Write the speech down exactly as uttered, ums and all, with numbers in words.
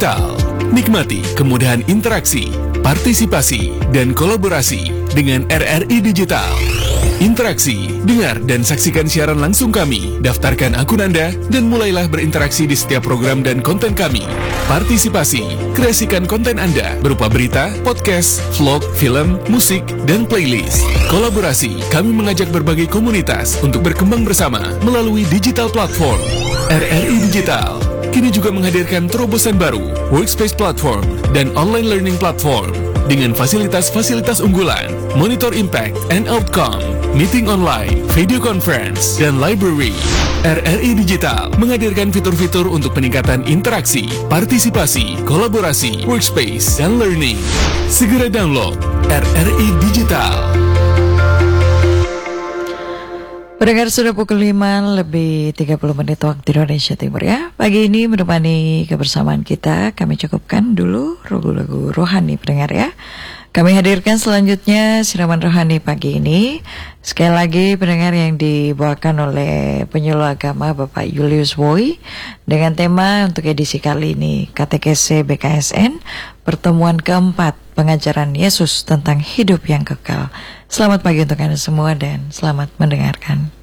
Digital. Nikmati kemudahan interaksi, partisipasi, dan kolaborasi dengan R R I Digital. Interaksi, dengar dan saksikan siaran langsung kami, daftarkan akun Anda, dan mulailah berinteraksi di setiap program dan konten kami. Partisipasi, kreasikan konten Anda berupa berita, podcast, vlog, film, musik, dan playlist. Kolaborasi, kami mengajak berbagai komunitas untuk berkembang bersama melalui digital platform. R R I Digital kini juga menghadirkan terobosan baru, workspace platform, dan online learning platform dengan fasilitas-fasilitas unggulan, monitor impact and outcome, meeting online, video conference, dan library. R R I Digital menghadirkan fitur-fitur untuk peningkatan interaksi, partisipasi, kolaborasi, workspace, dan learning. Segera download R R I Digital. Pendengar, sudah pukul lima lebih tiga puluh menit waktu Indonesia Timur ya. Pagi ini menemani kebersamaan kita, kami cukupkan dulu lagu-lagu rohani pendengar ya. Kami hadirkan selanjutnya siraman rohani pagi ini. Sekali lagi pendengar yang dibawakan oleh penyuluh agama Bapak Julius Boy dengan tema untuk edisi kali ini K T K S B K S N, pertemuan keempat pengajaran Yesus tentang hidup yang kekal. Selamat pagi untuk Anda semua dan selamat mendengarkan.